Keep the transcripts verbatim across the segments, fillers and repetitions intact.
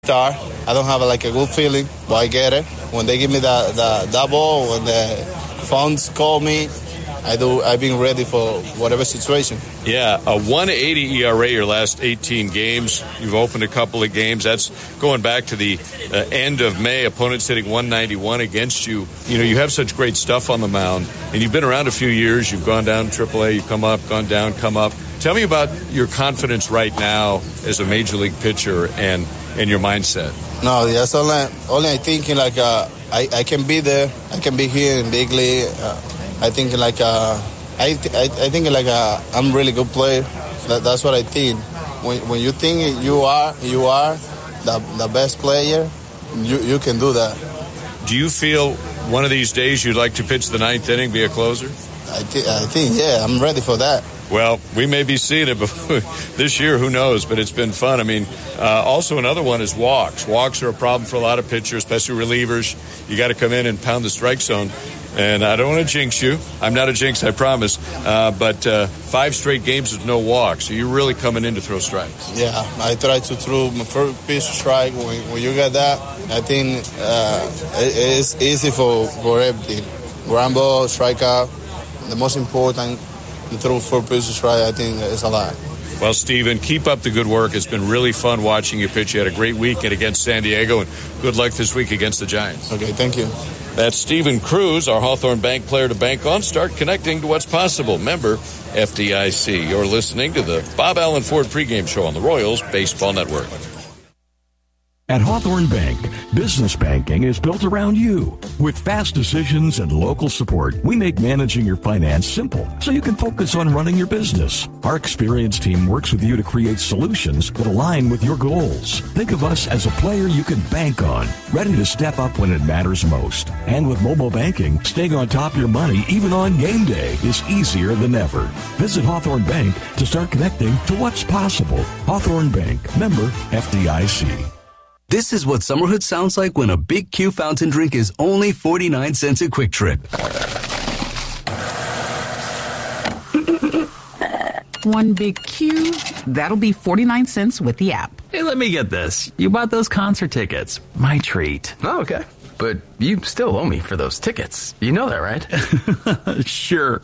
Star. I don't have like a good feeling, but I get it. When they give me the, the, the ball, when the phones call me, I do. I've been ready for whatever situation. Yeah, a one eighty E R A your last eighteen games. You've opened a couple of games. That's going back to the uh, end of May. Opponents hitting one ninety-one against you. You know, you have such great stuff on the mound, and you've been around a few years. You've gone down to triple A, you've come up, gone down, come up. Tell me about your confidence right now as a major league pitcher and, and your mindset. No, that's only, only I thinking like uh, I, I can be there. I can be here in big league. Uh, I think like uh, I, th- I I think like uh, I'm a really good player. That, that's what I think. When when you think you are you are the the best player, you you can do that. Do you feel one of these days you'd like to pitch the ninth inning, be a closer? I think I think yeah, I'm ready for that. Well, we may be seeing it this year, who knows, but it's been fun. I mean, uh, also another one is walks. Walks are a problem for a lot of pitchers, especially relievers. You got to come in and pound the strike zone. And I don't want to jinx you. I'm not a jinx, I promise. Uh, but uh, five straight games with no walks. So you're really coming in to throw strikes. Yeah, I try to throw my first pitch strike. When, when you get that, I think uh, it, it's easy for, for everything. Ground ball, strikeout. The most important, to throw four pitch strike, I think it's a lot. Well, Steven, keep up the good work. It's been really fun watching you pitch. You had a great weekend against San Diego, and good luck this week against the Giants. Okay, thank you. That's Steven Cruz, our Hawthorne Bank player to bank on. Start connecting to what's possible. Member F D I C. You're listening to the Bob Allen Ford pregame show on the Royals Baseball Network. At Hawthorne Bank, business banking is built around you. With fast decisions and local support, we make managing your finance simple so you can focus on running your business. Our experienced team works with you to create solutions that align with your goals. Think of us as a player you can bank on, ready to step up when it matters most. And with mobile banking, staying on top of your money even on game day is easier than ever. Visit Hawthorne Bank to start connecting to what's possible. Hawthorne Bank, member F D I C. This is what summerhood sounds like when a Big Q fountain drink is only forty-nine cents at Quick Trip. One Big Q, that'll be forty-nine cents with the app. Hey, let me get this. You bought those concert tickets. My treat. Oh, okay. But you still owe me for those tickets. You know that, right? Sure.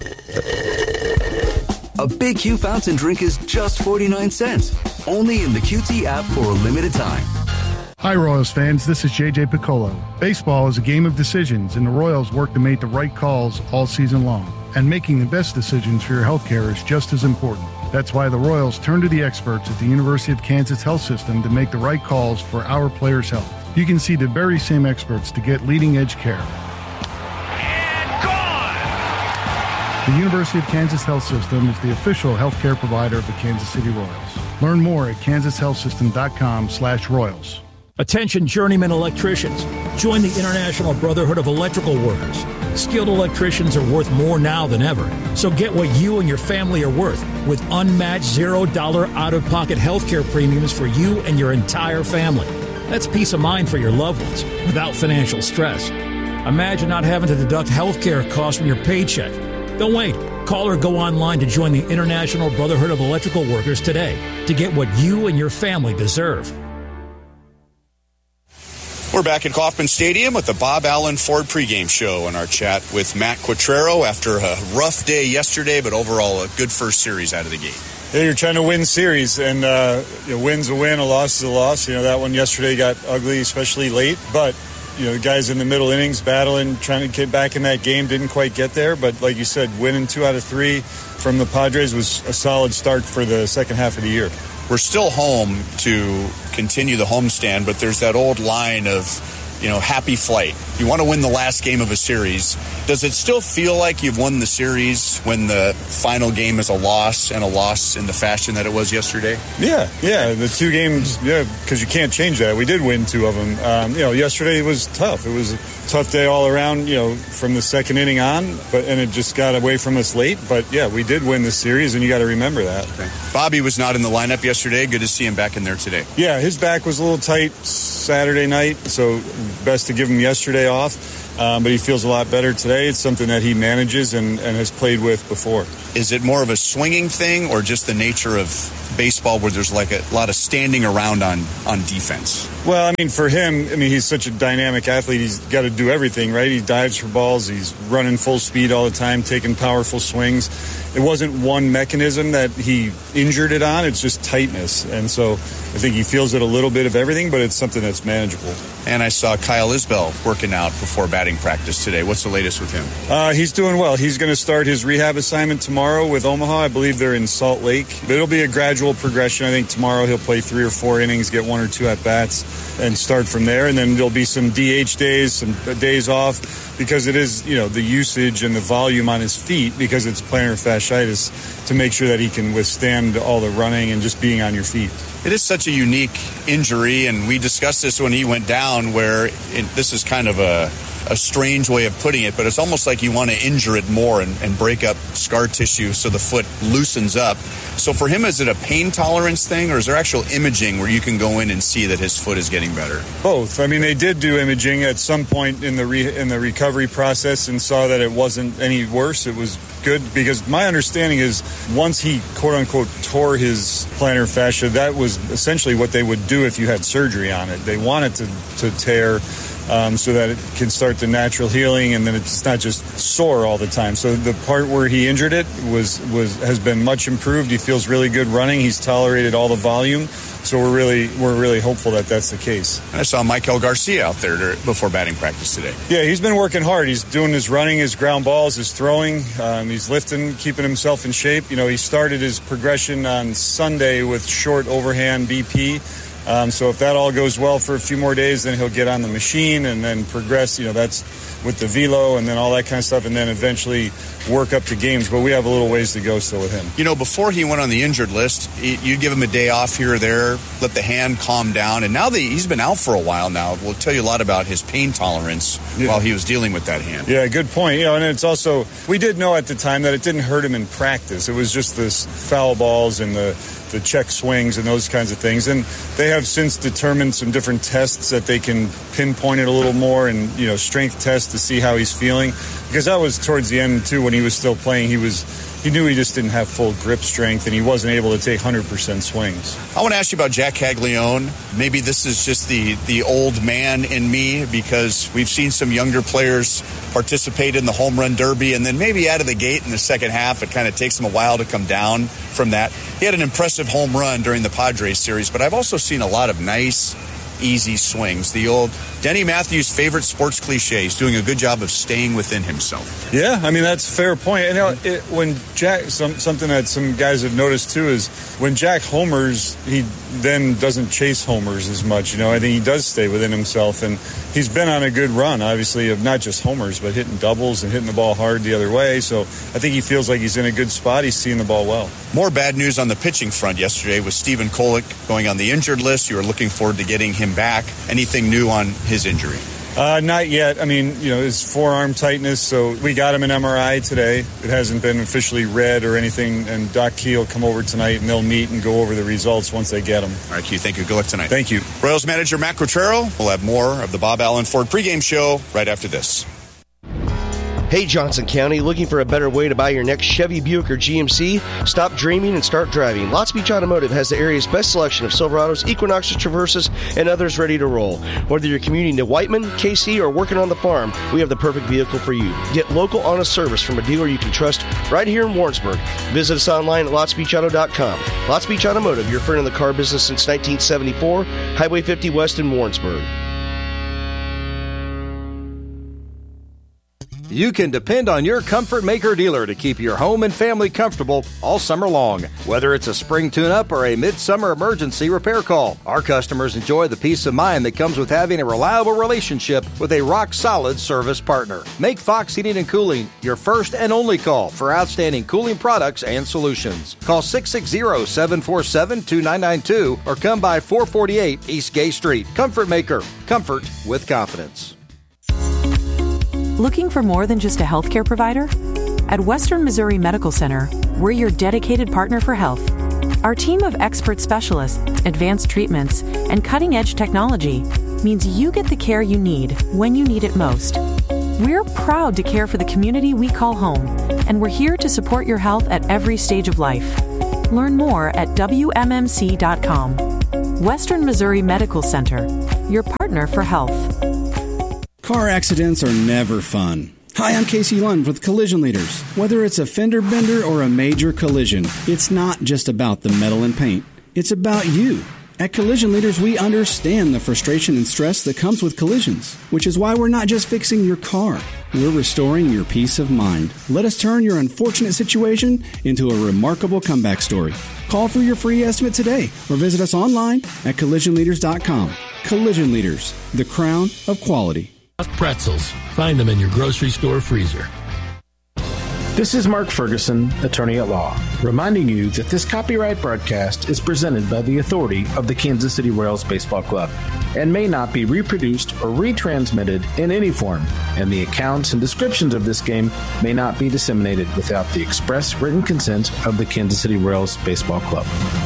A Big Q fountain drink is just forty-nine cents. Only in the Q T app for a limited time. Hi, Royals fans. This is J J Piccolo. Baseball is a game of decisions, and the Royals work to make the right calls all season long. And making the best decisions for your health care is just as important. That's why the Royals turn to the experts at the University of Kansas Health System to make the right calls for our players' health. You can see the very same experts to get leading-edge care. And gone! The University of Kansas Health System is the official healthcare provider of the Kansas City Royals. Learn more at kansas health system dot com slash royals. Attention journeyman electricians. Join the International Brotherhood of Electrical Workers. Skilled electricians are worth more now than ever. So get what you and your family are worth with unmatched zero dollar out-of-pocket healthcare premiums for you and your entire family. That's peace of mind for your loved ones without financial stress. Imagine not having to deduct healthcare costs from your paycheck. Don't wait. Call or go online to join the International Brotherhood of Electrical Workers today to get what you and your family deserve. We're back at Kauffman Stadium with the Bob Allen Ford pregame show and our chat with Matt Quatraro after a rough day yesterday, but overall a good first series out of the gate. Yeah, you're trying to win series, and uh, a win's a win, a loss is a loss. You know, that one yesterday got ugly, especially late, but you know, the guys in the middle innings battling, trying to get back in that game, didn't quite get there. But like you said, winning two out of three from the Padres was a solid start for the second half of the year. We're still home to continue the homestand, but there's that old line of, you know, happy flight. You want to win the last game of a series. Does it still feel like you've won the series when the final game is a loss, and a loss in the fashion that it was yesterday? Yeah, yeah, the two games, yeah, because you can't change that. We did win two of them. Um, you know, yesterday was tough. It was a tough day all around, you know, from the second inning on, but and it just got away from us late. But, yeah, we did win the series, and you got to remember that. Okay. Bobby was not in the lineup yesterday. Good to see him back in there today. Yeah, his back was a little tight Saturday night, so best to give him yesterday off. um, but he feels a lot better today. It's something that he manages and, and has played with before. Is it more of a swinging thing or just the nature of baseball where there's like a lot of standing around on, on defense? Well, I mean, for him, I mean, he's such a dynamic athlete. He's got to do everything, right? He dives for balls. He's running full speed all the time, taking powerful swings. It wasn't one mechanism that he injured it on. It's just tightness. And so I think he feels it a little bit of everything, but it's something that's manageable. And I saw Kyle Isbell working out before batting practice today. What's the latest with him? Uh, he's doing well. He's going to start his rehab assignment tomorrow with Omaha. I believe they're in Salt Lake. But it'll be a gradual progression. I think tomorrow he'll play three or four innings, get one or two at-bats, and start from there. And then there'll be some D H days, some days off, because it is, you know, the usage and the volume on his feet, because it's plantar fasciitis, to make sure that he can withstand all the running and just being on your feet. It is such a unique injury, and we discussed this when he went down, where it, this is kind of a, a strange way of putting it, but it's almost like you want to injure it more and, and break up scar tissue so the foot loosens up. So for him, is it a pain tolerance thing, or is there actual imaging where you can go in and see that his foot is getting better? Both. I mean, they did do imaging at some point in the re- in the recovery process and saw that it wasn't any worse. It was good, because my understanding is once he quote-unquote tore his plantar fascia, that was essentially what they would do if you had surgery on it. They want it to, to tear um, so that it can start the natural healing, and then it's not just sore all the time. So the part where he injured it was, was has been much improved. He feels really good running. He's tolerated all the volume. So we're really we're really hopeful that that's the case. And I saw Michael Garcia out there to, before batting practice today. Yeah, he's been working hard. He's doing his running, his ground balls, his throwing. Um, he's lifting, keeping himself in shape. You know, he started his progression on Sunday with short overhand B P. Um, so if that all goes well for a few more days, then he'll get on the machine and then progress. You know, that's with the velo and then all that kind of stuff, and then eventually work up to games. But we have a little ways to go still with him. You know, before he went on the injured list, you'd give him a day off here or there, let the hand calm down. And now that he's been out for a while now, we'll tell you a lot about his pain tolerance yeah. while he was dealing with that hand. Yeah, good point. You know, and it's also, we did know at the time that it didn't hurt him in practice. It was just this foul balls and the the check swings and those kinds of things. And they have since determined some different tests that they can pinpoint it a little more, and, you know, strength tests to see how he's feeling. Because that was towards the end, too, when he was still playing. He was he knew he just didn't have full grip strength, and he wasn't able to take one hundred percent swings. I want to ask you about Jack Caglione. Maybe this is just the, the old man in me, because we've seen some younger players participate in the home run derby, and then maybe out of the gate in the second half, it kind of takes them a while to come down from that. He had an impressive home run during the Padres series, but I've also seen a lot of nice, easy swings. The old Denny Matthews' favorite sports cliche. He's doing a good job of staying within himself. Yeah, I mean, that's a fair point. And you know, it, when Jack, some, something that some guys have noticed too is when Jack homers, he then doesn't chase homers as much. You know, I think he does stay within himself, and he's been on a good run, obviously, of not just homers, but hitting doubles and hitting the ball hard the other way. So I think he feels like he's in a good spot. He's seeing the ball well. More bad news on the pitching front yesterday with Stephen Kolek going on the injured list. You are looking forward to getting him back. Anything new on his injury? Uh, not yet. I mean, you know, his forearm tightness, so we got him an M R I today. It hasn't been officially read or anything, and Doc Key will come over tonight, and they'll meet and go over the results once they get them. All right, Q, thank you. Good luck tonight. Thank you. Royals manager Matt Quatraro will have more of the Bob Allen Ford pregame show right after this. Hey, Johnson County, looking for a better way to buy your next Chevy, Buick, or G M C? Stop dreaming and start driving. Lots Beach Automotive has the area's best selection of Silverados, Equinoxes, Traverses, and others ready to roll. Whether you're commuting to Whiteman, K C, or working on the farm, we have the perfect vehicle for you. Get local, honest service from a dealer you can trust right here in Warrensburg. Visit us online at lots beach auto dot com. Lots Beach Automotive, your friend in the car business since nineteen seventy-four, Highway fifty West in Warrensburg. You can depend on your Comfort Maker dealer to keep your home and family comfortable all summer long. Whether it's a spring tune-up or a midsummer emergency repair call, our customers enjoy the peace of mind that comes with having a reliable relationship with a rock-solid service partner. Make Fox Heating and Cooling your first and only call for outstanding cooling products and solutions. Call six six zero, seven four seven, two nine nine two or come by four forty-eight East Gay Street. Comfort Maker. Comfort with confidence. Looking for more than just a healthcare provider? At Western Missouri Medical Center, we're your dedicated partner for health. Our team of expert specialists, advanced treatments, and cutting-edge technology means you get the care you need when you need it most. We're proud to care for the community we call home, and we're here to support your health at every stage of life. Learn more at W M M C dot com. Western Missouri Medical Center, your partner for health. Car accidents are never fun. Hi, I'm Casey Lund with Collision Leaders. Whether it's a fender bender or a major collision, it's not just about the metal and paint. It's about you. At Collision Leaders, we understand the frustration and stress that comes with collisions, which is why we're not just fixing your car. We're restoring your peace of mind. Let us turn your unfortunate situation into a remarkable comeback story. Call for your free estimate today or visit us online at collision leaders dot com. Collision Leaders, the crown of quality. Pretzels. Find them in your grocery store freezer. This is Mark Ferguson, attorney at law, reminding you that this copyright broadcast is presented by the authority of the Kansas City Royals Baseball Club and may not be reproduced or retransmitted in any form, and the accounts and descriptions of this game may not be disseminated without the express written consent of the Kansas City Royals Baseball Club.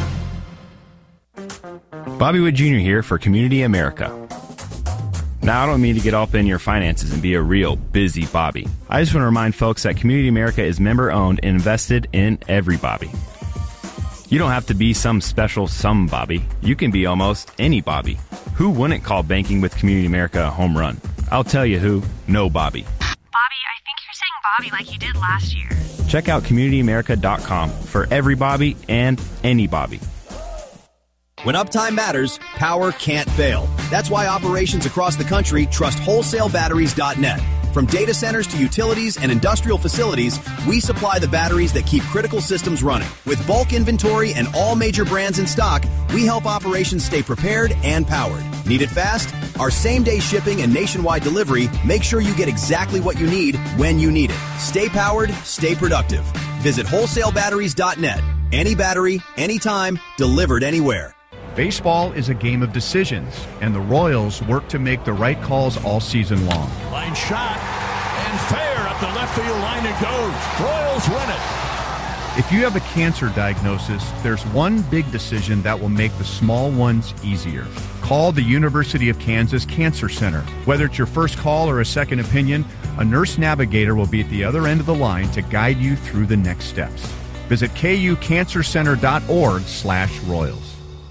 Bobby Wood Junior here for Community America. Now, I don't mean to get all up in your finances and be a real busy Bobby. I just want to remind folks that Community America is member-owned and invested in every Bobby. You don't have to be some special some Bobby. You can be almost any Bobby. Who wouldn't call banking with Community America a home run? I'll tell you who. No Bobby. Bobby, I think you're saying Bobby like you did last year. Check out community america dot com for every Bobby and any Bobby. When uptime matters, power can't fail. That's why operations across the country trust wholesale batteries dot net. From data centers to utilities and industrial facilities, we supply the batteries that keep critical systems running. With bulk inventory and all major brands in stock, we help operations stay prepared and powered. Need it fast? Our same-day shipping and nationwide delivery make sure you get exactly what you need when you need it. Stay powered, stay productive. Visit wholesale batteries dot net. Any battery, anytime, delivered anywhere. Baseball is a game of decisions, and the Royals work to make the right calls all season long. Line shot, and fair up the left field line it goes. Royals win it. If you have a cancer diagnosis, there's one big decision that will make the small ones easier. Call the University of Kansas Cancer Center. Whether it's your first call or a second opinion, a nurse navigator will be at the other end of the line to guide you through the next steps. Visit k u cancer center dot org slash royals.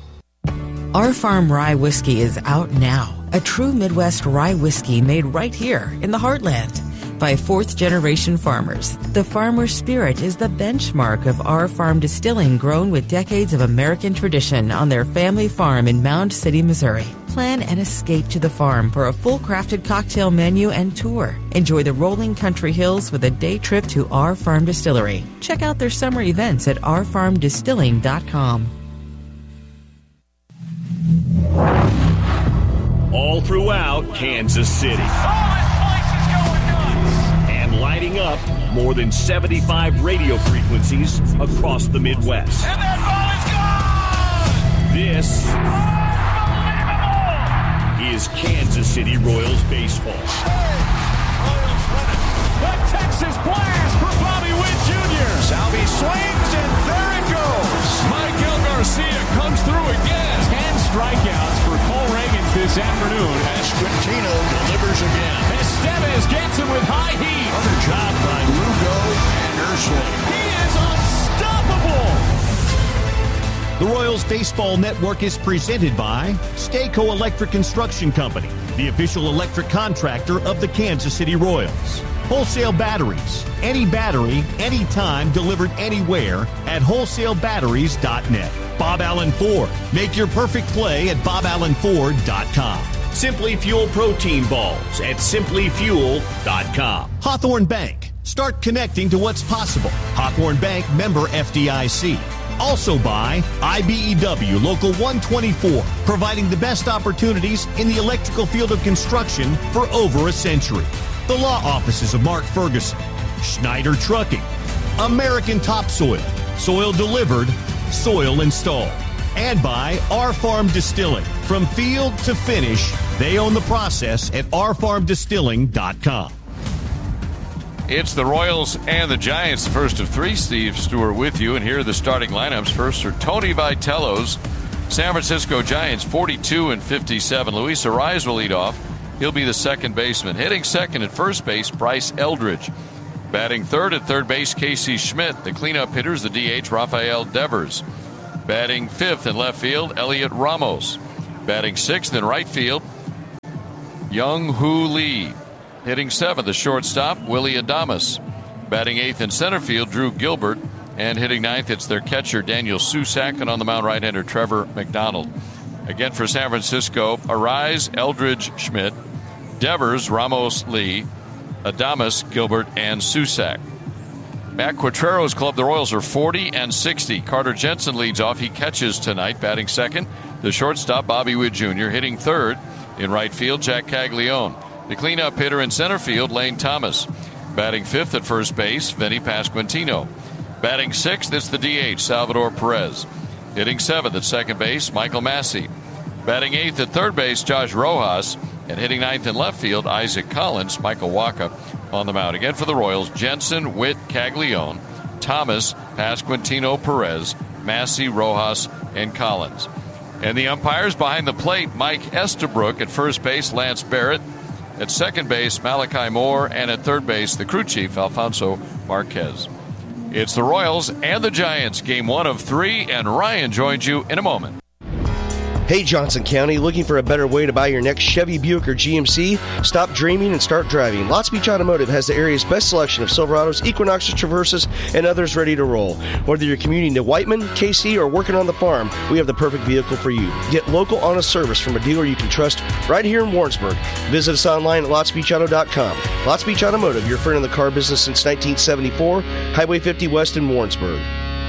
Our Farm Rye Whiskey is out now. A true Midwest rye whiskey made right here in the heartland by fourth-generation farmers. The farmer spirit is the benchmark of Our Farm Distilling, grown with decades of American tradition on their family farm in Mound City, Missouri. Plan an escape to the farm for a full-crafted cocktail menu and tour. Enjoy the rolling country hills with a day trip to Our Farm Distillery. Check out their summer events at our farm distilling dot com. All throughout Kansas City. Oh, this place is going nuts! And lighting up more than seventy-five radio frequencies across the Midwest. And that ball is gone! This is Kansas City Royals baseball. Hey, Royals win it. The Texas blast for Bobby Witt Junior Salvi swings, and there it goes. Miguel Garcia comes through again. Ten strikeouts for Cole Reagans this afternoon. Estrantino delivers again. Estevez gets him with high heat. Another job by Lugo and Urshela. He is unstoppable. The Royals Baseball Network is presented by Stayco Electric Construction Company, the official electric contractor of the Kansas City Royals. Wholesale batteries. Any battery, anytime, delivered anywhere at wholesale batteries dot net. Bob Allen Ford. Make your perfect play at bob allen ford dot com. Simply Fuel protein balls at simply fuel dot com. Hawthorne Bank. Start connecting to what's possible. Hawthorne Bank, member F D I C. Also by I B E W Local one twenty-four, providing the best opportunities in the electrical field of construction for over a century. The law offices of Mark Ferguson, Schneider Trucking, American Topsoil, soil delivered, soil installed. And by Our Farm Distilling. From field to finish, they own the process at our farm distilling dot com. It's the Royals and the Giants, first of three. Steve Stewart with you, and here are the starting lineups. First are Tony Vitello's San Francisco Giants, forty-two and fifty-seven. Luis Arraez will lead off. He'll be the second baseman. Hitting second at first base, Bryce Eldridge. Batting third at third base, Casey Schmidt. The cleanup hitter is the D H, Rafael Devers. Batting fifth in left field, Elliot Ramos. Batting sixth in right field, Young Hoo Lee. Hitting seventh, the shortstop, Willie Adames. Batting eighth in center field, Drew Gilbert. And hitting ninth, it's their catcher, Daniel Susak, and on the mound, right-hander Trevor McDonald. Again for San Francisco, Arise, Eldridge, Schmidt, Devers, Ramos, Lee, Adames, Gilbert, and Susak. At Quatrero's club, the Royals are forty and sixty. Carter Jensen leads off. He catches tonight, batting second. The shortstop, Bobby Witt Junior Hitting third in right field, Jack Caglione. The cleanup hitter in center field, Lane Thomas. Batting fifth at first base, Vinny Pasquantino. Batting sixth, it's the D H, Salvador Perez. Hitting seventh at second base, Michael Massey. Batting eighth at third base, Josh Rojas. And hitting ninth in left field, Isaac Collins. Michael Wacha on the mound. Again for the Royals, Jensen, Witt, Caglione, Thomas, Pasquantino, Perez, Massey, Rojas, and Collins. And the umpires behind the plate, Mike Estabrook. At first base, Lance Barrett. At second base, Malachi Moore. And at third base, the crew chief, Alfonso Marquez. It's the Royals and the Giants, game one of three, and Ryan joins you in a moment. Hey, Johnson County, looking for a better way to buy your next Chevy, Buick, or G M C? Stop dreaming and start driving. Lots Beach Automotive has the area's best selection of Silverados, Equinoxes, Traverses, and others ready to roll. Whether you're commuting to Whiteman, K C, or working on the farm, we have the perfect vehicle for you. Get local, honest service from a dealer you can trust right here in Warrensburg. Visit us online at lots beach auto dot com. Lots Beach Automotive, your friend in the car business since nineteen seventy-four, Highway fifty West in Warrensburg.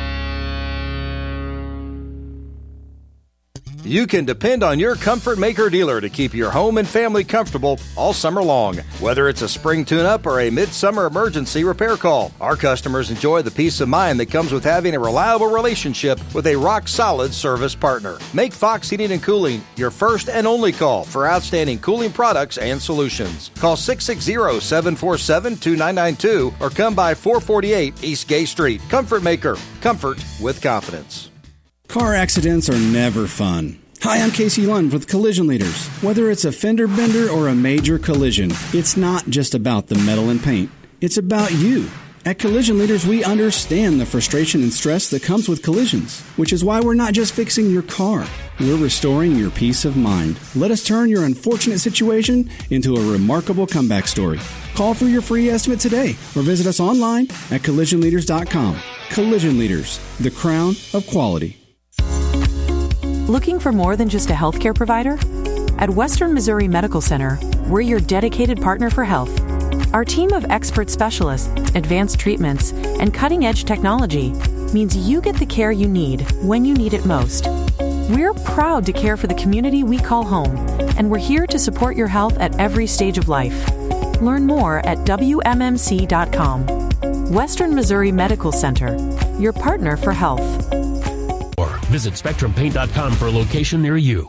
You can depend on your Comfort Maker dealer to keep your home and family comfortable all summer long. Whether it's a spring tune-up or a midsummer emergency repair call, our customers enjoy the peace of mind that comes with having a reliable relationship with a rock-solid service partner. Make Fox Heating and Cooling your first and only call for outstanding cooling products and solutions. Call six six zero, seven four seven, two nine nine two or come by four forty-eight East Gay Street. Comfort Maker. Comfort with confidence. Car accidents are never fun. Hi, I'm Casey Lund with Collision Leaders. Whether it's a fender bender or a major collision, it's not just about the metal and paint. It's about you. At Collision Leaders, we understand the frustration and stress that comes with collisions, which is why we're not just fixing your car. We're restoring your peace of mind. Let us turn your unfortunate situation into a remarkable comeback story. Call for your free estimate today or visit us online at collision leaders dot com. Collision Leaders, the crown of quality. Looking for more than just a healthcare provider? At Western Missouri Medical Center, we're your dedicated partner for health. Our team of expert specialists, advanced treatments, and cutting-edge technology means you get the care you need when you need it most. We're proud to care for the community we call home, and we're here to support your health at every stage of life. Learn more at W M M C dot com. Western Missouri Medical Center, your partner for health. Or visit spectrum paint dot com for a location near you.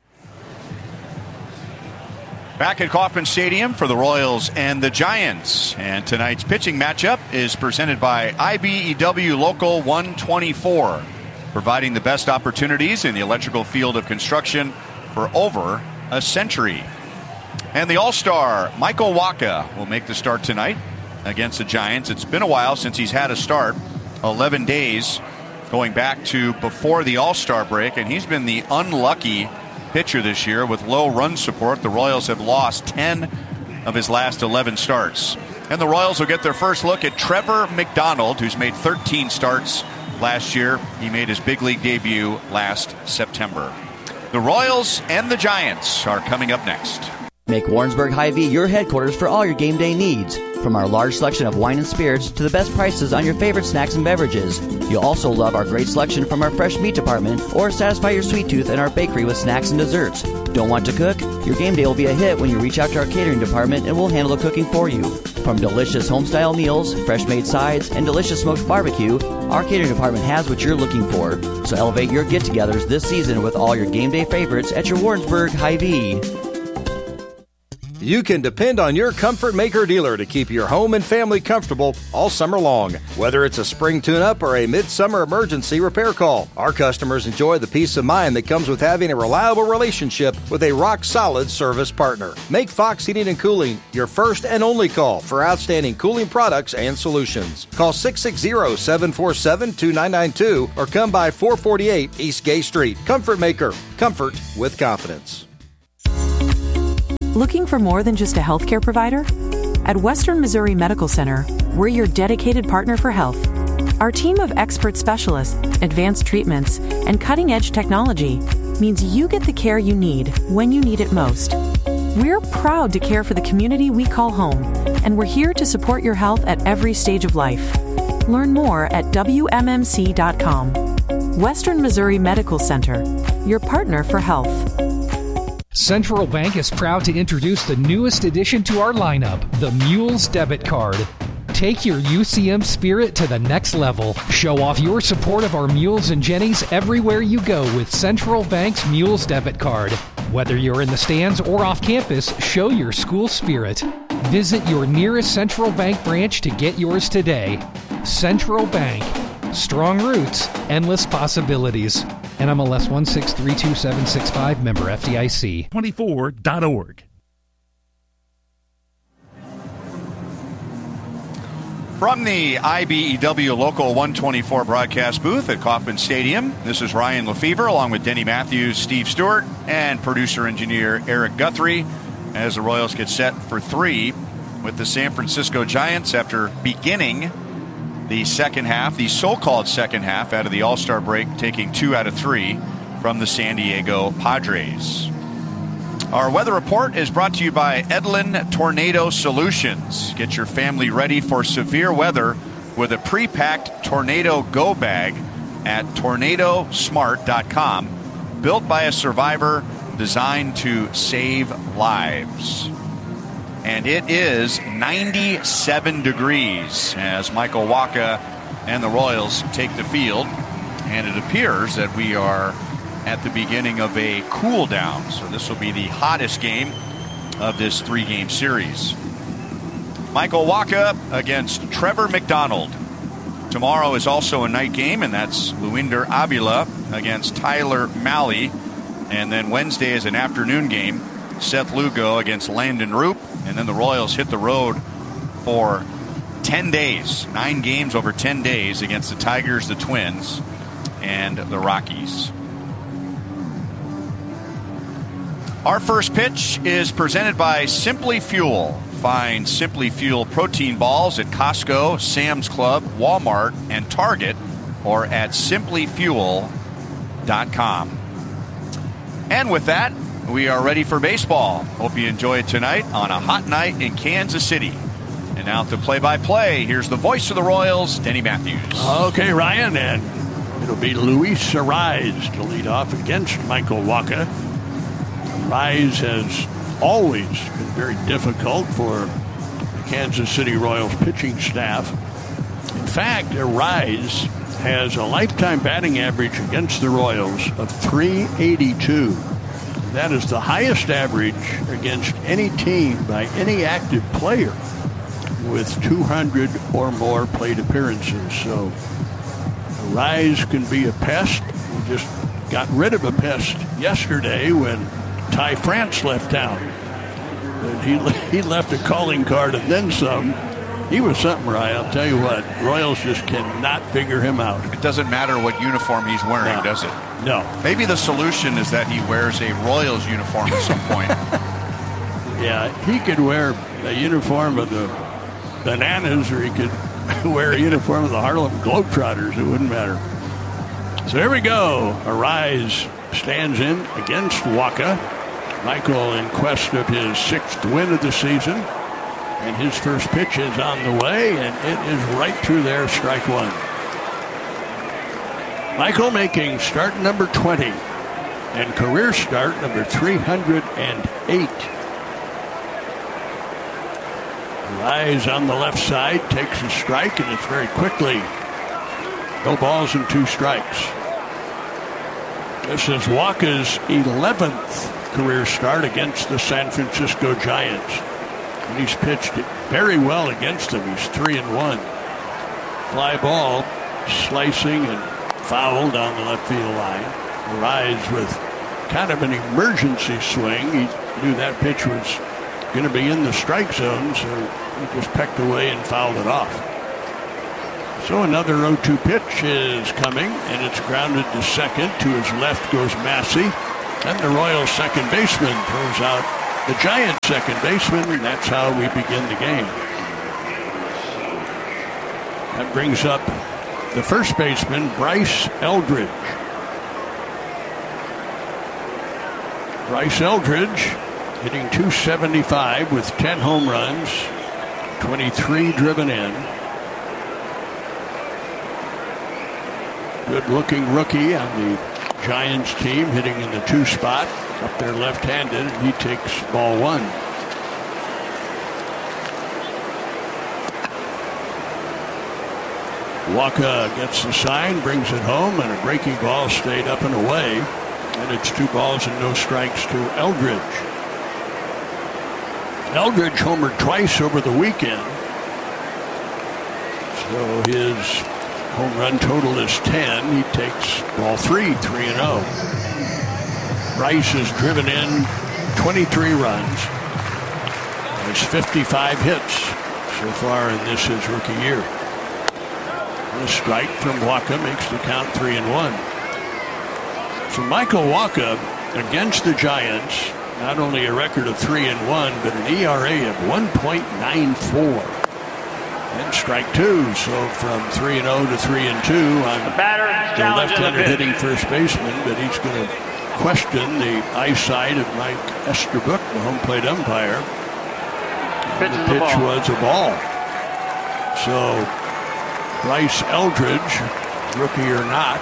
Back at Kauffman Stadium for the Royals and the Giants. And tonight's pitching matchup is presented by I B E W Local one twenty-four, providing the best opportunities in the electrical field of construction for over a century. And the All-Star, Michael Wacha, will make the start tonight against the Giants. It's been a while since he's had a start, eleven days going back to before the All-Star break, and he's been the unlucky pitcher this year with low run support. The Royals have lost ten of his last eleven starts. And the Royals will get their first look at Trevor McDonald, who's made thirteen starts last year. He made his big league debut last September. The Royals and the Giants are coming up next. Make Warrensburg Hy-Vee your headquarters for all your game day needs. From our large selection of wine and spirits to the best prices on your favorite snacks and beverages. You'll also love our great selection from our fresh meat department or satisfy your sweet tooth in our bakery with snacks and desserts. Don't want to cook? Your game day will be a hit when you reach out to our catering department and we'll handle the cooking for you. From delicious home-style meals, fresh-made sides, and delicious smoked barbecue, our catering department has what you're looking for. So elevate your get-togethers this season with all your game day favorites at your Warrensburg Hy-Vee. You can depend on your Comfort Maker dealer to keep your home and family comfortable all summer long. Whether it's a spring tune-up or a midsummer emergency repair call, our customers enjoy the peace of mind that comes with having a reliable relationship with a rock-solid service partner. Make Fox Heating and Cooling your first and only call for outstanding cooling products and solutions. Call six six zero, seven four seven, two nine nine two or come by four forty-eight East Gay Street. Comfort Maker. Comfort with confidence. Looking for more than just a healthcare provider? At Western Missouri Medical Center, we're your dedicated partner for health. Our team of expert specialists, advanced treatments, and cutting-edge technology means you get the care you need when you need it most. We're proud to care for the community we call home, and we're here to support your health at every stage of life. Learn more at W M M C dot com. Western Missouri Medical Center, your partner for health. Central Bank is proud to introduce the newest addition to our lineup, the Mules Debit Card. Take your U C M spirit to the next level. Show off your support of our Mules and Jennies everywhere you go with Central Bank's Mules Debit Card. Whether you're in the stands or off campus, show your school spirit. Visit your nearest Central Bank branch to get yours today. Central Bank. Strong roots, endless possibilities. N M L S one six three two seven six five, member F D I C. twenty-four dot org. From the I B E W Local one twenty-four broadcast booth at Kauffman Stadium, this is Ryan Lefevre along with Denny Matthews, Steve Stewart, and producer-engineer Eric Guthrie as the Royals get set for three with the San Francisco Giants after beginning the second half, the so-called second half out of the All-Star break, taking two out of three from the San Diego Padres. Our weather report is brought to you by Edlin Tornado Solutions. Get your family ready for severe weather with a pre-packed Tornado Go bag at tornado smart dot com. Built by a survivor, designed to save lives. And it is ninety-seven degrees as Michael Wacha and the Royals take the field. And it appears that we are at the beginning of a cool down. So this will be the hottest game of this three-game series. Michael Wacha against Trevor McDonald. Tomorrow is also a night game, and that's Luinder Avila against Tyler Mahle. And then Wednesday is an afternoon game. Seth Lugo against Landon Roop. And then the Royals hit the road for ten days, nine games over ten days against the Tigers, the Twins, and the Rockies. Our first pitch is presented by Simply Fuel. Find Simply Fuel protein balls at Costco, Sam's Club, Walmart, and Target, or at simply fuel dot com. And with that, we are ready for baseball. Hope you enjoy it tonight on a hot night in Kansas City. And now to play-by-play, here's the voice of the Royals, Denny Matthews. Okay, Ryan, and it'll be Luis Arraez to lead off against Michael Wacha. Arraez has always been very difficult for the Kansas City Royals pitching staff. In fact, Arraez has a lifetime batting average against the Royals of three eighty-two. That is the highest average against any team by any active player with two hundred or more plate appearances. So Arraez can be a pest. We just got rid of a pest yesterday when Ty France left town. And he, he left a calling card and then some. He was something, Ryan. I'll tell you what, Royals just cannot figure him out. It doesn't matter what uniform he's wearing, no. does it? No. Maybe the solution is that he wears a Royals uniform at some point. Yeah, he could wear a uniform of the Bananas, or he could wear a uniform of the Harlem Globetrotters. It wouldn't matter. So here we go. Arraez stands in against Wacha. Michael in quest of his sixth win of the season. And his first pitch is on the way, and it is right through there, strike one. Michael making start number twenty and career start number three hundred eight. Arraez on the left side takes a strike, and it's very quickly no balls and two strikes. This is Wacha's eleventh career start against the San Francisco Giants. And he's pitched it very well against them. He's three and one. Fly ball, slicing and foul down the left field line. Arraez with kind of an emergency swing. He knew that pitch was going to be in the strike zone, so he just pecked away and fouled it off. So another oh two pitch is coming, and it's grounded to second. To his left goes Massey. And the Royals second baseman throws out the Giants second baseman, and that's how we begin the game. That brings up the first baseman, Bryce Eldridge. Bryce Eldridge hitting two seventy-five with ten home runs, twenty-three driven in. Good-looking rookie on the Giants team, hitting in the two spot, up there left-handed, and he takes ball one. Waka gets the sign, brings it home, and a breaking ball stayed up and away. And it's two balls and no strikes to Eldridge. Eldridge homered twice over the weekend. So his home run total is ten. He takes ball three, three and oh. Bryce has driven in twenty-three runs. Has fifty-five hits so far in this his rookie year. And a strike from Waka makes the count three and one. So Michael Waka against the Giants, not only a record of three and one, but an E R A of one point nine four. And strike two. So from three and oh to three and two on the left-hander hitting first baseman, but he's going to question the eyesight of Mike Esterbrook, the home plate umpire. And the pitch was a ball. So Bryce Eldridge, rookie or not,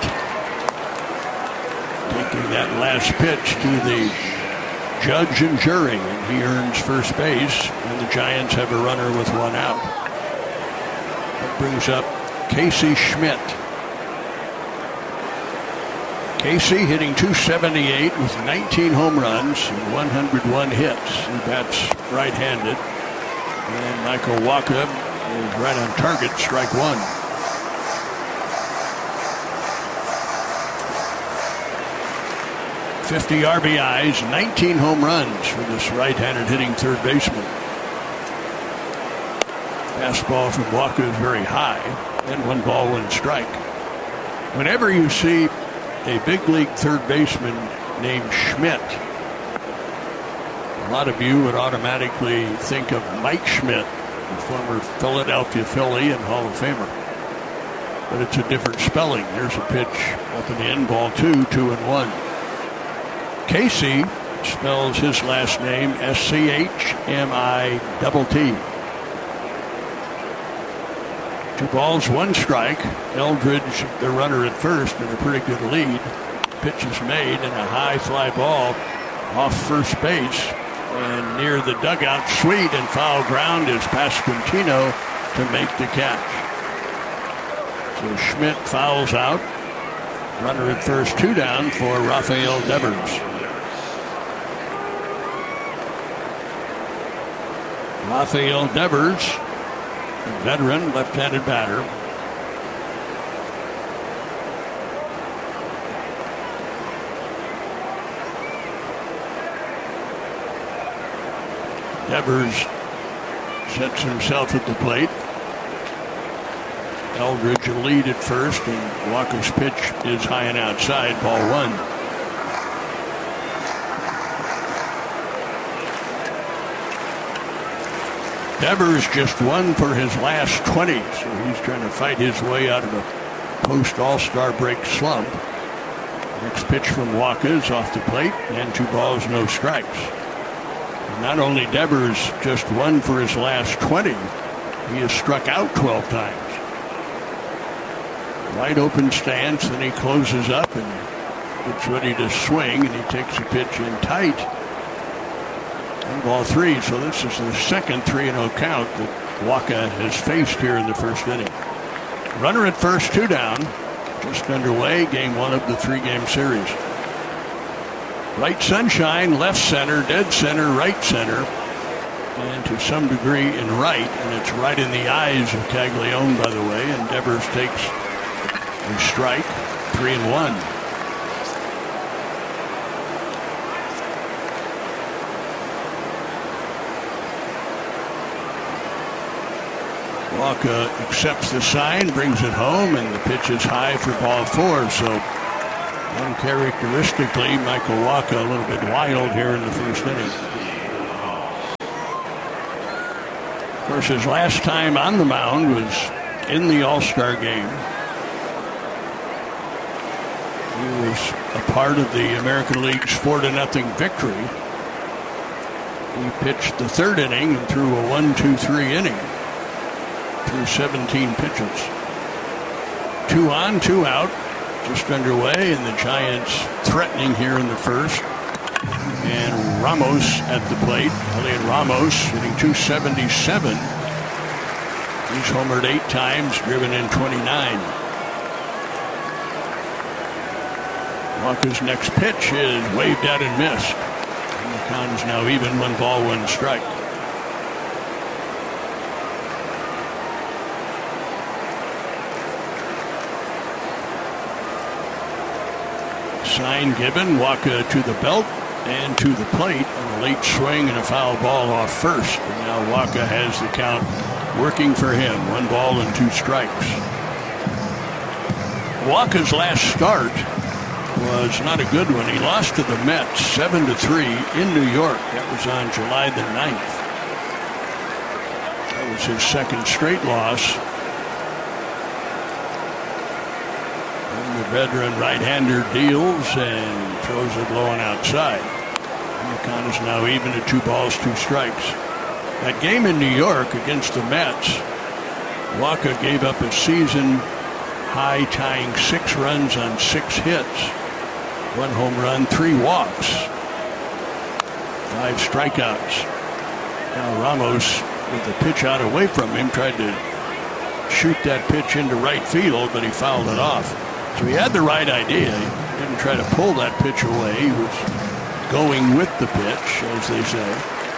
taking that last pitch to the judge and jury, and he earns first base, and the Giants have a runner with one out. That brings up Casey Schmidt. Casey hitting two seventy-eight with nineteen home runs and one hundred one hits. He bats right-handed. And Michael Waka is right on target, strike one. fifty R B Is, nineteen home runs for this right-handed hitting third baseman. Fastball from Waka is very high, and one ball, one strike. Whenever you see a big league third baseman named Schmidt, a lot of you would automatically think of Mike Schmidt, the former Philadelphia Philly and Hall of Famer. But it's a different spelling. There's a pitch up and in, ball two, two and one. Casey spells his last name S C H M I T T. Two balls, one strike. Eldridge, the runner at first, in a pretty good lead. Pitch is made and a high fly ball off first base. And near the dugout, sweet and foul ground is Pasquantino to make the catch. So Schmidt fouls out. Runner at first, two down for Rafael Devers. Rafael Devers, a veteran left-handed batter. Devers sets himself at the plate. Eldridge a lead at first, and Walker's pitch is high and outside, ball one. Devers just won for his last twenty, so he's trying to fight his way out of a post-All-Star break slump. Next pitch from Waka is off the plate, and two balls, no strikes. And not only Devers just won for his last twenty, he has struck out twelve times. Wide open stance, then he closes up and gets ready to swing, and he takes a pitch in tight. And ball three, so this is the second three and oh count that Waka has faced here in the first inning. Runner at first, two down. Just underway, game one of the three-game series. Right sunshine, left center, dead center, right center, and to some degree in right. And it's right in the eyes of Caglione, by the way. And Devers takes a strike, three and one. Walker accepts the sign, brings it home, and the pitch is high for ball four. So, uncharacteristically, Michael Walker a little bit wild here in the first inning. Of course, his last time on the mound was in the All-Star game. He was a part of the American League's four to nothing victory. He pitched the third inning and threw a one two three inning. Through seventeen pitches. Two on, two out, just underway, and the Giants threatening here in the first. And Ramos at the plate. Elliot Ramos hitting two seventy-seven. He's homered eight times, driven in twenty-nine. Walker's next pitch is waved at and missed. And the count is now even, one ball, one strike. Sign given, Walker to the belt and to the plate, and a late swing and a foul ball off first. And now Walker has the count working for him. One ball and two strikes. Walker's last start was not a good one. He lost to the Mets seven to three in New York. That was on July the ninth. That was his second straight loss. The veteran right-hander deals and throws it low and outside. And the count is now even at two balls, two strikes. That game in New York against the Mets, Walker gave up a season-high tying six runs on six hits. One home run, three walks, five strikeouts. Now Ramos, with the pitch out away from him, tried to shoot that pitch into right field, but he fouled it off. So he had the right idea. He didn't try to pull that pitch away. He was going with the pitch, as they say.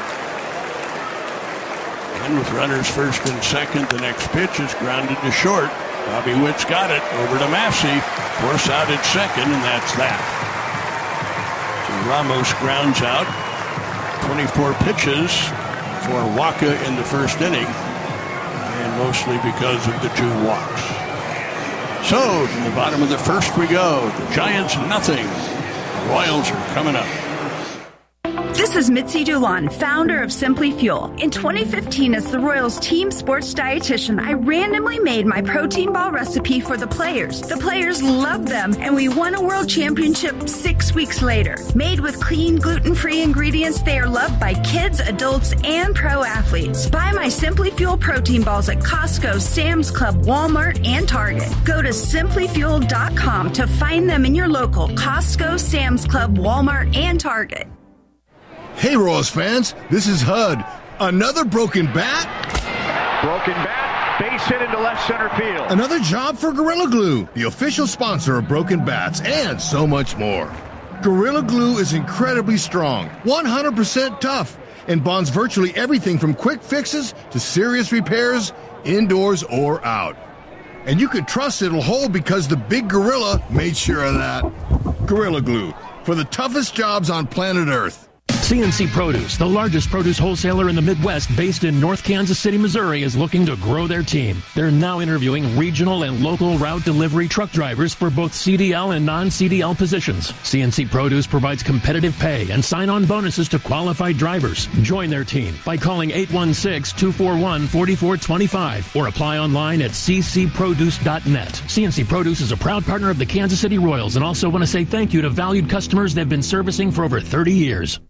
And with runners first and second, the next pitch is grounded to short. Bobby Witt's got it over to Massey. Force out at second, and that's that. So Ramos grounds out. twenty-four pitches for Walker in the first inning, and mostly because of the two walks. So, to the bottom of the first we go. The Giants, nothing. The Royals are coming up. This is Mitzi Dulon, founder of Simply Fuel. In twenty fifteen, as the Royals team sports dietitian, I randomly made my protein ball recipe for the players. The players loved them, and we won a world championship six weeks later. Made with clean, gluten-free ingredients, they are loved by kids, adults, and pro athletes. Buy my Simply Fuel protein balls at Costco, Sam's Club, Walmart, and Target. Go to simply fuel dot com to find them in your local Costco, Sam's Club, Walmart, and Target. Hey, Royals fans, this is H U D. Another broken bat? Broken bat, base hit into left center field. Another job for Gorilla Glue, the official sponsor of broken bats, and so much more. Gorilla Glue is incredibly strong, one hundred percent tough, and bonds virtually everything from quick fixes to serious repairs, indoors or out. And you can trust it'll hold because the big gorilla made sure of that. Gorilla Glue, for the toughest jobs on planet Earth. C N C Produce, the largest produce wholesaler in the Midwest based in North Kansas City, Missouri, is looking to grow their team. They're now interviewing regional and local route delivery truck drivers for both C D L and non-C D L positions. C N C Produce provides competitive pay and sign-on bonuses to qualified drivers. Join their team by calling eight one six, two four one, four four two five or apply online at c c produce dot net. C N C Produce is a proud partner of the Kansas City Royals and also want to say thank you to valued customers they've been servicing for over thirty years.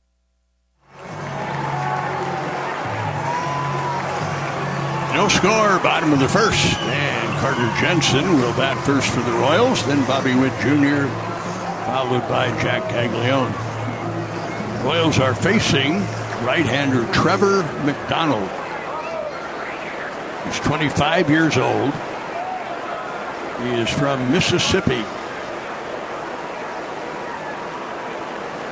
No score, bottom of the first. And Carter Jensen will bat first for the Royals. Then Bobby Witt Junior, followed by Jack Caglione. Royals are facing right-hander Trevor McDonald. He's twenty-five years old. He is from Mississippi.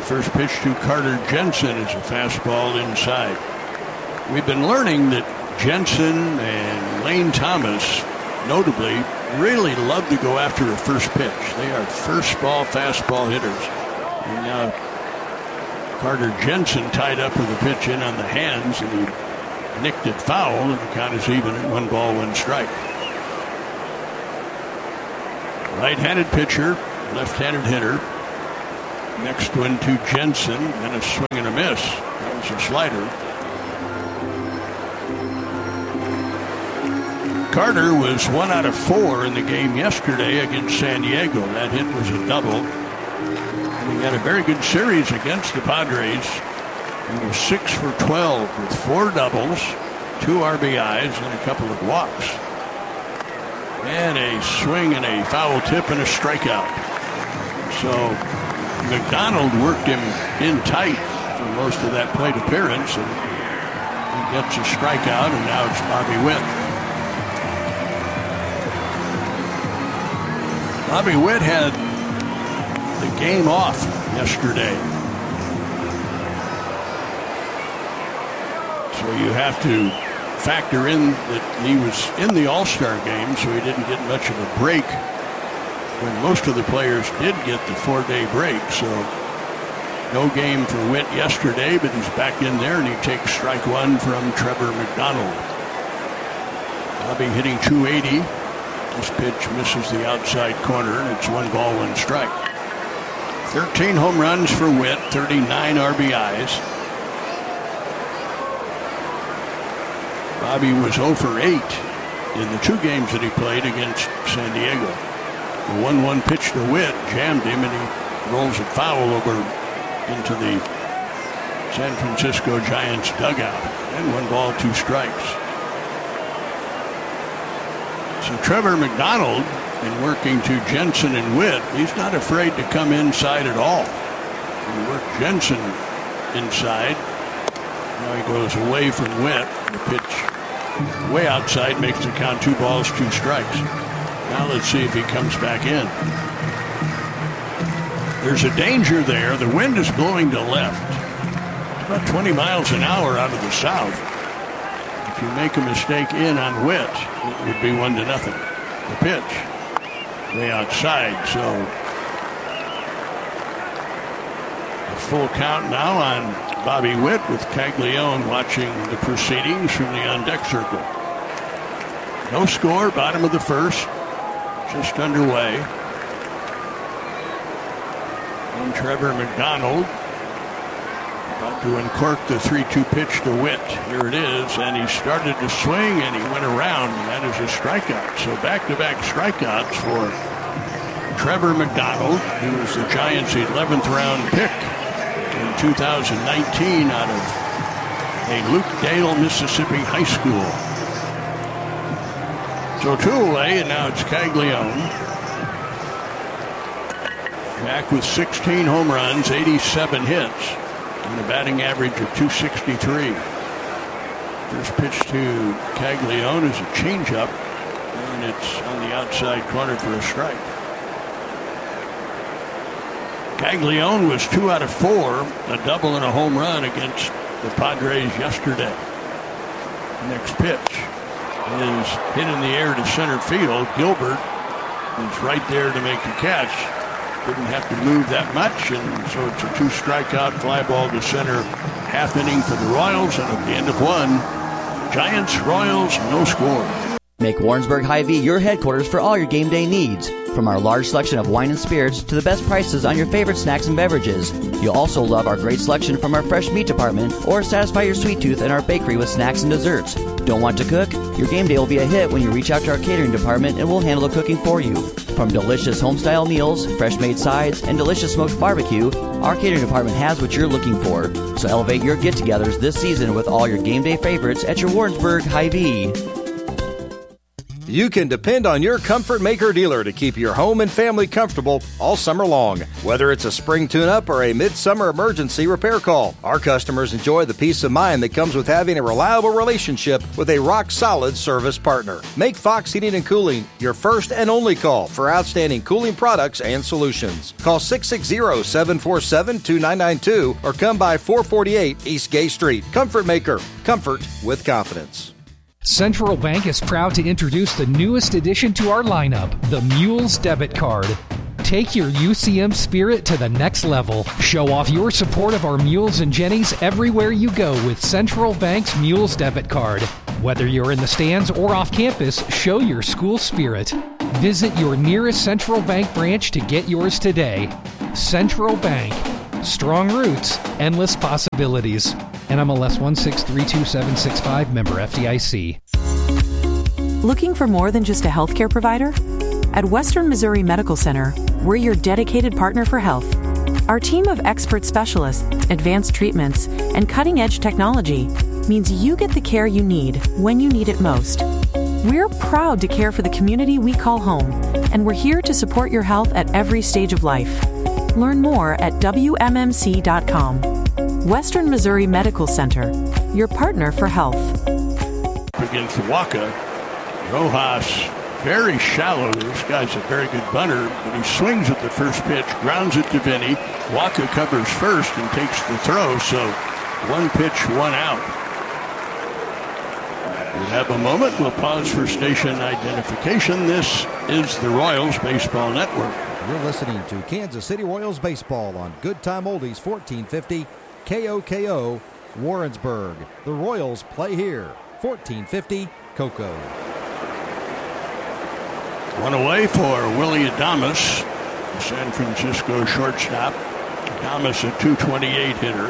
first pitch to Carter Jensen is a fastball inside. We've been learning that Jensen and Lane Thomas, notably, really love to go after a first pitch. They are first ball, fastball hitters. And now Carter Jensen tied up with a pitch in on the hands, and he nicked it foul, and the count is even at one ball, one strike. Right-handed pitcher, left-handed hitter. Next one to Jensen, and a swing and a miss. That was a slider. Carter was one out of four in the game yesterday against San Diego. That hit was a double. And he had a very good series against the Padres. He was six for twelve with four doubles, two R B Is, and a couple of walks. And a swing and a foul tip and a strikeout. So McDonald worked him in tight for most of that plate appearance, and he gets a strikeout, and now it's Bobby Witt. Bobby Witt had the game off yesterday. So you have to factor in that he was in the All-Star game, so he didn't get much of a break when most of the players did get the four-day break. So no game for Witt yesterday, but he's back in there, and he takes strike one from Trevor McDonald. Bobby hitting two eighty. This pitch misses the outside corner, and it's one ball, one strike. thirteen home runs for Witt, thirty-nine R B Is. Bobby was oh for eight in the two games that he played against San Diego. The one one pitch to Witt jammed him, and he rolls it foul over into the San Francisco Giants dugout. And one ball, two strikes. So Trevor McDonald, in working to Jensen and Witt, he's not afraid to come inside at all. He worked Jensen inside. Now he goes away from Witt. The pitch way outside makes the count two balls, two strikes. Now let's see if he comes back in. There's a danger there. The wind is blowing to left. It's about twenty miles an hour out of the south. If you make a mistake in on Witt, it would be one to nothing. The pitch way outside, so a full count now on Bobby Witt with Caglione watching the proceedings from the on-deck circle. No score, bottom of the first, just underway. And Trevor McDonald about to uncork the three two pitch to Witt. Here it is, and he started to swing, and he went around, and that is a strikeout. So back-to-back strikeouts for Trevor McDonald, who was the Giants' eleventh round pick in two thousand nineteen out of a Luke Dale, Mississippi high school. So two away, and now it's Caglione. Back with sixteen home runs, eighty-seven hits, and a batting average of two sixty-three. First pitch to Caglione is a changeup, and it's on the outside corner for a strike. Caglione was two out of four, a double and a home run against the Padres yesterday. Next pitch is hit in the air to center field. Gilbert is right there to make the catch. Didn't have to move that much, and so it's a two strikeout fly ball to center. Half inning for the Royals, and at the end of one, Giants, Royals, no score. Make Warrensburg Hy-Vee your headquarters for all your game day needs. From our large selection of wine and spirits to the best prices on your favorite snacks and beverages. You'll also love our great selection from our fresh meat department or satisfy your sweet tooth in our bakery with snacks and desserts. Don't want to cook? Your game day will be a hit when you reach out to our catering department and we'll handle the cooking for you. From delicious home-style meals, fresh-made sides, and delicious smoked barbecue, our catering department has what you're looking for. So elevate your get-togethers this season with all your game day favorites at your Warrensburg Hy-Vee. You can depend on your Comfort Maker dealer to keep your home and family comfortable all summer long. Whether it's a spring tune-up or a midsummer emergency repair call, our customers enjoy the peace of mind that comes with having a reliable relationship with a rock-solid service partner. Make Fox Heating and Cooling your first and only call for outstanding cooling products and solutions. Call six six zero, seven four seven, two nine nine two or come by four forty-eight East Gay Street. Comfort Maker. Comfort with confidence. Central Bank is proud to introduce the newest addition to our lineup, the Mules Debit Card. Take your U C M spirit to the next level. Show off your support of our Mules and Jennies everywhere you go with Central Bank's Mules Debit Card. Whether you're in the stands or off campus, show your school spirit. Visit your nearest Central Bank branch to get yours today. Central Bank. Strong roots, endless possibilities. N M L S one six three two seven six five, member F D I C. Looking for more than just a healthcare provider? At Western Missouri Medical Center, we're your dedicated partner for health. Our team of expert specialists, advanced treatments, and cutting-edge technology means you get the care you need when you need it most. We're proud to care for the community we call home, and we're here to support your health at every stage of life. Learn more at W M M C dot com. Western Missouri Medical Center, your partner for health. Against Waka, Rojas very shallow. This guy's a very good bunter, but he swings at the first pitch, grounds it to Vinny. Waka covers first and takes the throw, so one pitch, one out. We have a moment. We'll pause for station identification. This is the Royals Baseball Network. You're listening to Kansas City Royals Baseball on Good Time Oldies fourteen fifty K O K O Warrensburg. The Royals play here. fourteen fifty Cocoa. One away for Willie Adames, the San Francisco shortstop. Adames, a two twenty-eight hitter.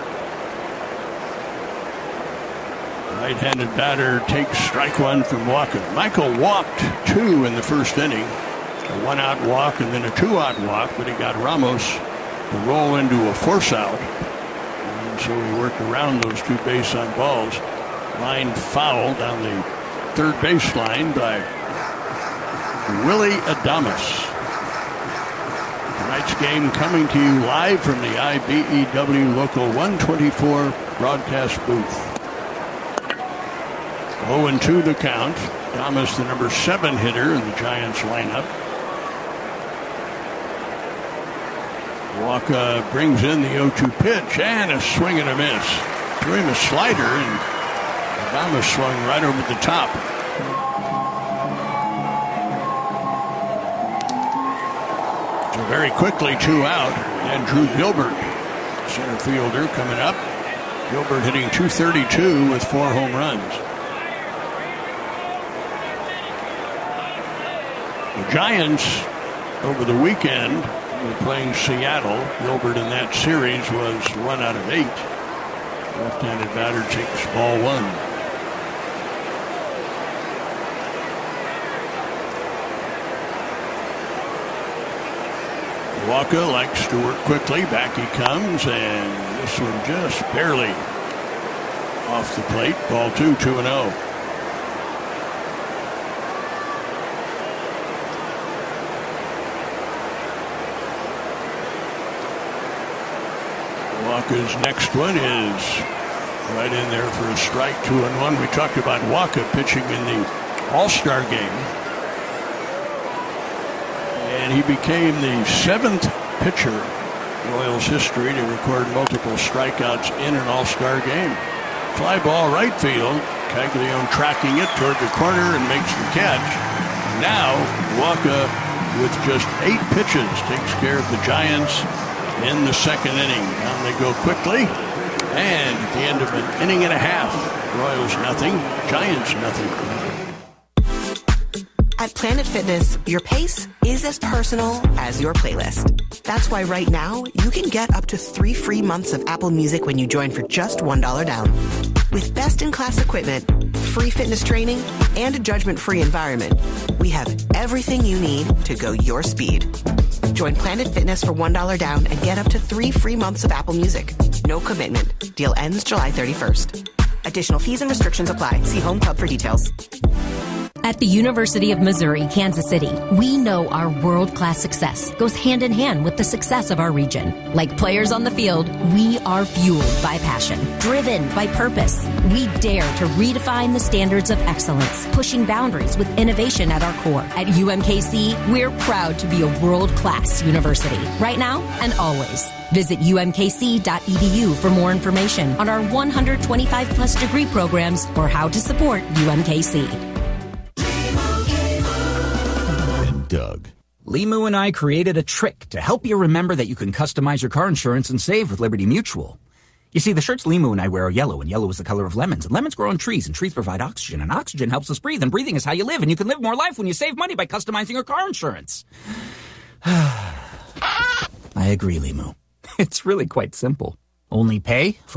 Right-handed batter takes strike one from Walker. Michael walked two in the first inning. A one-out walk and then a two-out walk, but he got Ramos to roll into a force-out. And so he worked around those two base on balls. Line foul down the third baseline by Willie Adames. Tonight's game coming to you live from the I B E W Local one twenty-four broadcast booth. oh and two the count. Adames, the number seven hitter in the Giants lineup. Walker brings in the oh two pitch and a swing and a miss. Threw him a slider and Adames swung right over the top. So very quickly, two out. And Drew Gilbert, center fielder, coming up. Gilbert hitting two thirty-two with four home runs. The Giants, over the weekend, were playing Seattle. Gilbert in that series was one out of eight. Left-handed batter takes ball one. Walker likes to work quickly. Back he comes, and this one just barely off the plate. Ball two, two and oh. Walker's next one is right in there for a strike, two and one. We talked about Walker pitching in the All-Star game. And he became the seventh pitcher in Royals history to record multiple strikeouts in an All-Star game. Fly ball right field. Caglione tracking it toward the corner and makes the catch. Now, Walker, with just eight pitches, takes care of the Giants in the second inning. Down they go quickly. And at the end of an inning and a half, Royals nothing, Giants nothing. At Planet Fitness, your pace is as personal as your playlist. That's why right now, you can get up to three free months of Apple Music when you join for just one dollar down. With best-in-class equipment, free fitness training, and a judgment-free environment, we have everything you need to go your speed. Join Planet Fitness for one dollar down and get up to three free months of Apple Music. No commitment. Deal ends July thirty-first. Additional fees and restrictions apply. See Home Club for details. At the University of Missouri, Kansas City, we know our world-class success goes hand in hand with the success of our region. Like players on the field, we are fueled by passion, driven by purpose. We dare to redefine the standards of excellence, pushing boundaries with innovation at our core. At U M K C, we're proud to be a world-class university, right now and always. Visit U M K C dot E D U for more information on our one hundred twenty-five plus degree programs or how to support U M K C. Doug. Limu and I created a trick to help you remember that you can customize your car insurance and save with Liberty Mutual. You see, the shirts Limu and I wear are yellow, and yellow is the color of lemons, and lemons grow on trees, and trees provide oxygen, and oxygen helps us breathe, and breathing is how you live, and you can live more life when you save money by customizing your car insurance. I agree, Limu. It's really quite simple. Only pay for